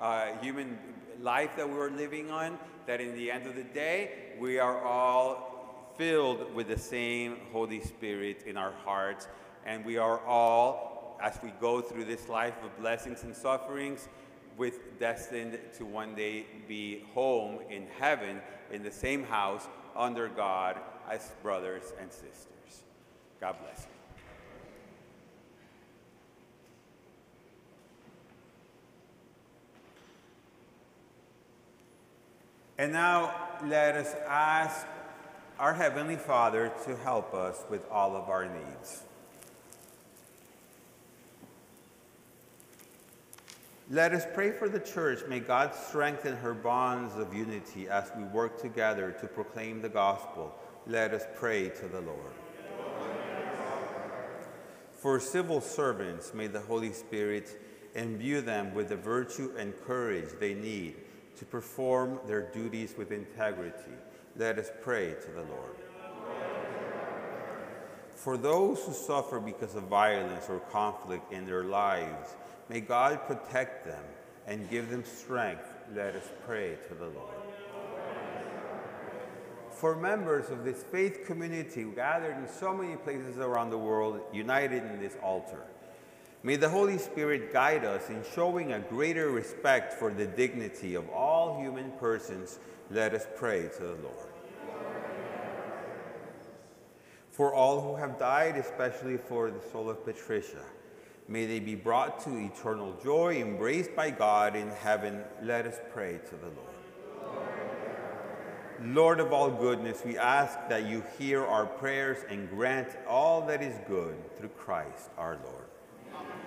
human life that we're living on, that in the end of the day, we are all filled with the same Holy Spirit in our hearts, and we are all, as we go through this life of blessings and sufferings, destined to one day be home in heaven, in the same house, under God, as brothers and sisters. God bless you. And now let us ask our Heavenly Father to help us with all of our needs. Let us pray for the Church. May God strengthen her bonds of unity as we work together to proclaim the gospel. Let us pray to the Lord. For civil servants, may the Holy Spirit imbue them with the virtue and courage they need to perform their duties with integrity. Let us pray to the Lord. For those who suffer because of violence or conflict in their lives, may God protect them and give them strength. Let us pray to the Lord. For members of this faith community gathered in so many places around the world, united in this altar, may the Holy Spirit guide us in showing a greater respect for the dignity of all human persons. Let us pray to the Lord. For all who have died, especially for the soul of Patricia, may they be brought to eternal joy, embraced by God in heaven. Let us pray to the Lord. Lord of all goodness, we ask that you hear our prayers and grant all that is good through Christ our Lord. Amen.